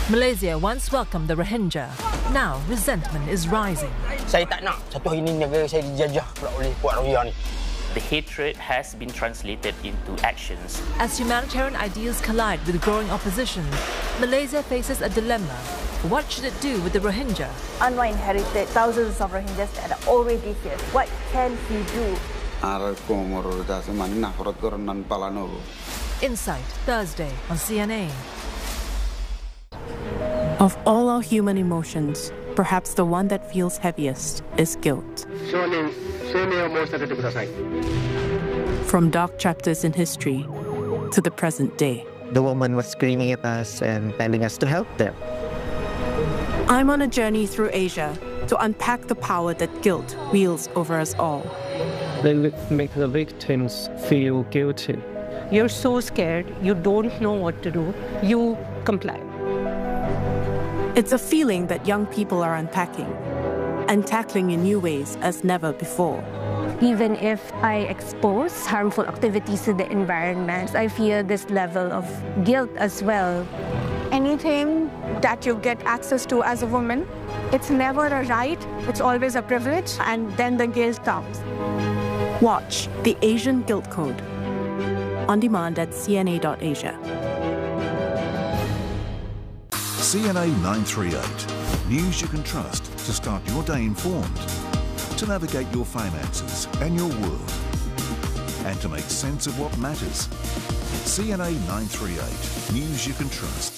Malaysia once welcomed the Rohingya. Now resentment is rising. Saya tak nak satu hari ini negara saya dijajah pula oleh puak Rohingya ni. The hatred has been translated into actions. As humanitarian ideals collide with growing opposition, Malaysia faces a dilemma. What should it do with the Rohingya? Anwar inherited thousands of Rohingyas that are already here. What can he do? Insight, Thursday on CNA. Of all our human emotions, perhaps the one that feels heaviest is guilt. From dark chapters in history to the present day. The woman was screaming at us and telling us to help them. I'm on a journey through Asia to unpack the power that guilt wields over us all. They make the victims feel guilty. You're so scared, you don't know what to do, you comply. It's a feeling that young people are unpacking and tackling in new ways as never before. Even if I expose harmful activities to the environment, I feel this level of guilt as well. Anything that you get access to as a woman, it's never a right, it's always a privilege, and then the guilt comes. Watch The Asian Guilt Code on demand at cna.asia. CNA 938, news you can trust to start your day informed, to navigate your finances and your world, and to make sense of what matters. CNA 938, news you can trust.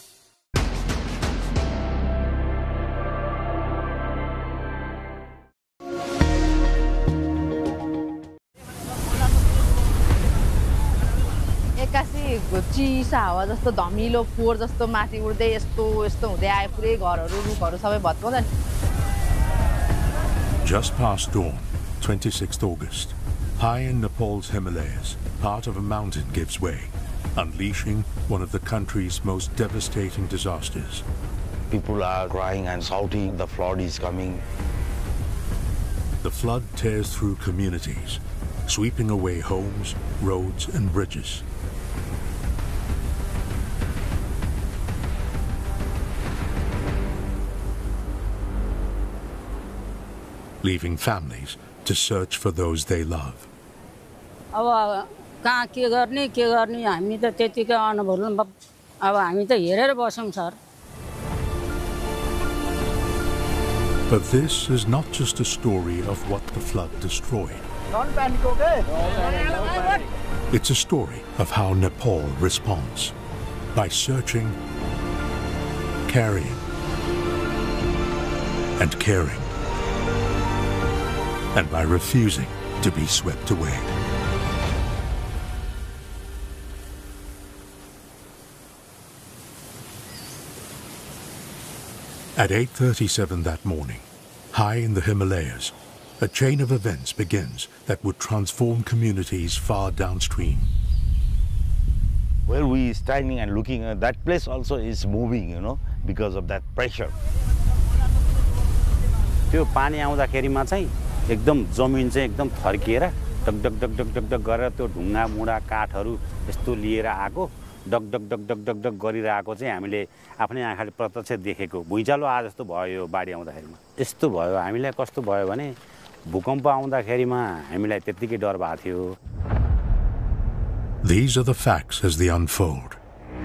चिसा हावा जस्तो धमिलो फोहोर जस्तो माथि उड्दै यस्तो हुँदै आए पुरै घरहरू रुखहरू सबै भत्काउँदा नि. Just past dawn, 26th August, high in Nepal's Himalayas, part of a mountain gives way, unleashing one of the country's most devastating disasters. People are crying and shouting, the flood is coming. The flood tears through communities, sweeping away homes, roads and bridges. Leaving families to search for those they love. अब कहाँ के गर्ने हामी त त्यतिकै अनुभव अब हामी त हेरेर बसौं sir. But this is not just a story of what the flood destroyed. It's a story of how Nepal responds by searching, carrying, and caring, and by refusing to be swept away. At 8:37 that morning, high in the Himalayas, a chain of events begins that would transform communities far downstream. Where we standing and looking, that place also is moving, because of that pressure. त्यो पानी आउँदाखेरिमा चाहिँ एकदम जमिन चाहिँ एकदम थर्किएर duck duck duck duck duck duck गरेर त्यो ढुङ्गा मुढा काठहरू यस्तो लिएर आको duck duck duck duck duck duck गरिरहेको चाहिँ हामीले आफ्नै आँखाले प्रत्यक्ष देखेको. भुइँचालो आ जस्तो भयो यो बाढी आउँदाखेरिमा. यस्तो भयो हामीलाई कस्तो भयो भने भूकम्प आउँदाखेरिमा हामीलाई त्यतिकै डर भएको थियो. These are the facts as they unfold.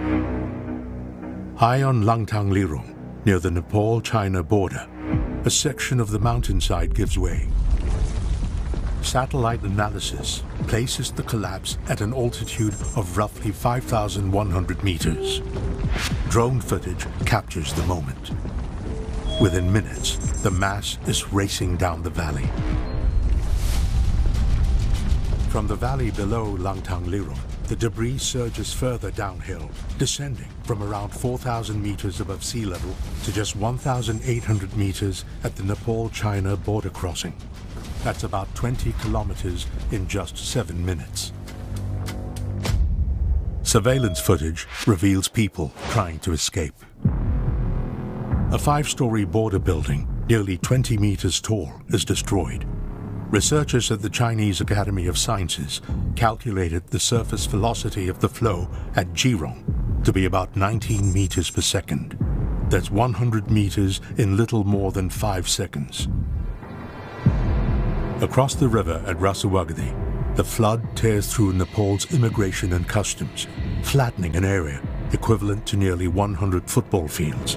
High on Langtang Lirong, near the Nepal-China border, a section of the mountainside gives way. Satellite analysis places the collapse at an altitude of roughly 5,100 meters. Drone footage captures the moment. Within minutes, the mass is racing down the valley. From the valley below Langtang Lirong, the debris surges further downhill, descending from around 4,000 meters above sea level to just 1,800 meters at the Nepal-China border crossing. That's about 20 kilometers in just 7 minutes. Surveillance footage reveals people trying to escape. A 5-story border building, nearly 20 meters tall, is destroyed. Researchers at the Chinese Academy of Sciences calculated the surface velocity of the flow at Jirong to be about 19 meters per second. that's 100 meters in little more than 5 seconds. Across the river at Rasuwagadi, the flood tears through Nepal's immigration and customs, flattening an area equivalent to nearly 100 football fields.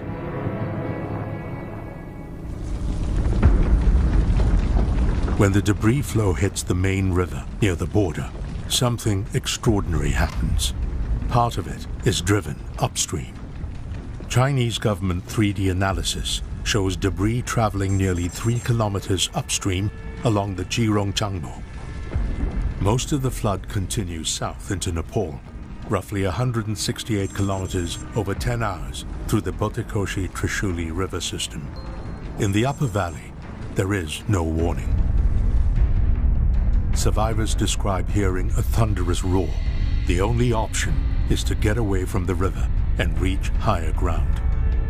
When the debris flow hits the main river near the border, something extraordinary happens. Part of it is driven upstream. Chinese government 3D analysis shows debris traveling nearly 3 kilometers upstream along the Jirong Changbo. Most of the flood continues south into Nepal, roughly 168 kilometers over 10 hours through the Botikoshi-Trishuli river system. In the upper valley, there is no warning. Survivors describe hearing a thunderous roar. The only option is to get away from the river and reach higher ground.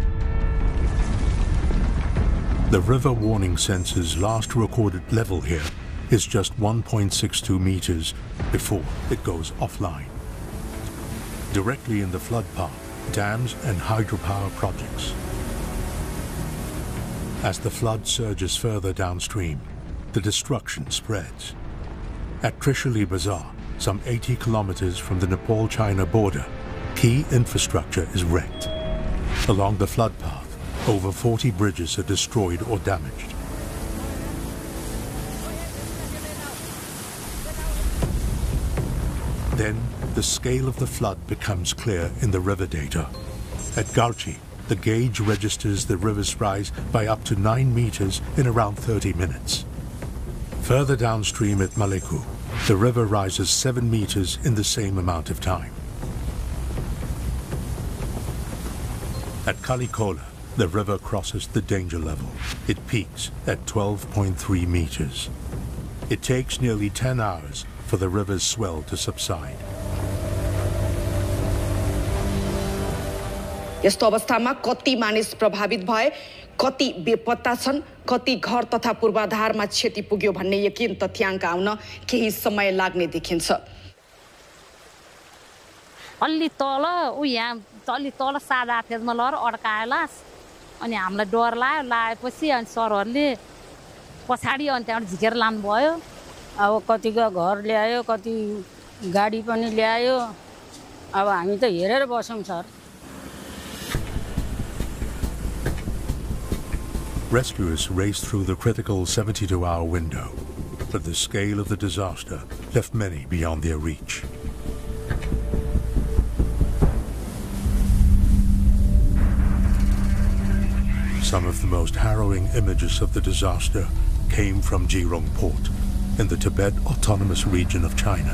The river warning sensor's last recorded level here is just 1.62 meters before it goes offline. Directly in the flood path, dams and hydropower projects. As the flood surges further downstream, the destruction spreads. At Trishuli Bazaar, some 80 kilometers from the Nepal-China border, key infrastructure is wrecked. Along the flood path, over 40 bridges are destroyed or damaged. Then, the scale of the flood becomes clear in the river data. At Galchi, the gauge registers the river's rise by up to 9 meters in around 30 minutes. Further downstream at Maleku, the river rises 7 meters in the same amount of time. At Kalikola, the river crosses the danger level. It peaks at 12.3 meters. It takes nearly 10 hours for the river's swell to subside. यस्तो अवस्थामा कति मानिस प्रभावित भए, कति बेपत्ता छन्, कति घर तथा पूर्वाधारमा क्षति पुग्यो भन्ने यकिन तथ्याङ्क आउन केही समय लाग्ने देखिन्छ. अलि तल उ यहाँ अलि तल सादा फेजमा लर अड्काएलास अनि हामीलाई डर लाग्यो लागेपछि अनि सरहरुले पछाडी अनि त्यहाँ झिकेर लानु भयो. अब कतिको घर ल्यायो, कति गाडी पनि ल्यायो. अब हामी त हेरेर बस्यौं sir. Rescuers raced through the critical 72-hour window, but the scale of the disaster left many beyond their reach. Some of the most harrowing images of the disaster came from Jirong Port in the Tibet Autonomous Region of China.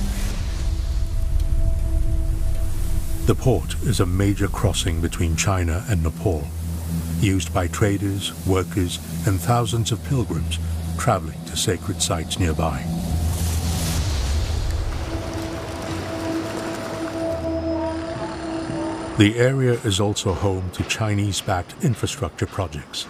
The port is a major crossing between China and Nepal, used by traders, workers, and thousands of pilgrims traveling to sacred sites nearby. The area is also home to Chinese-backed infrastructure projects.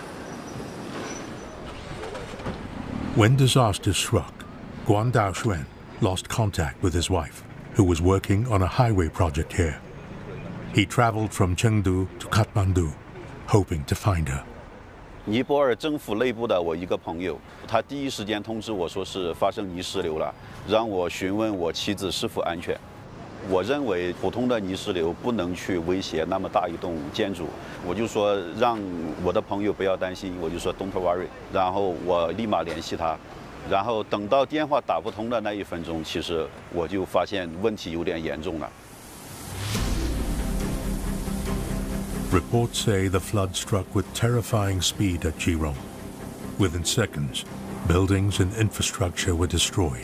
When disaster struck, Guan Daoxuan lost contact with his wife, who was working on a highway project here. He traveled from Chengdu to Kathmandu, hoping to find her. 尼泊尔政府内部的我一个朋友，他第一时间通知我说是发生泥石流了，让我询问我妻子是否安全。我认为普通的泥石流不能去威胁那么大一栋建筑，我就说让我的朋友不要担心，我就说 Don't worry， 然后我立马联系他，然后等到电话打不通的那1分钟，其实我就发现问题有点严重了。 Reports say the flood struck with terrifying speed at Jirong. Within seconds, buildings and infrastructure were destroyed.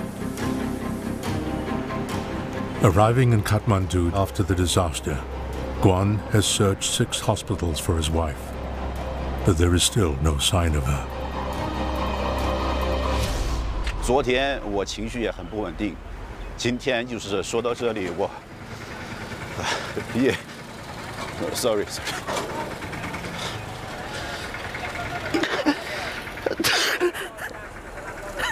Arriving in Kathmandu after the disaster, Guan has searched 6 hospitals for his wife, but there is still no sign of her. 昨天我情绪也很不稳定，今天就是说到这里，我也。 Sorry.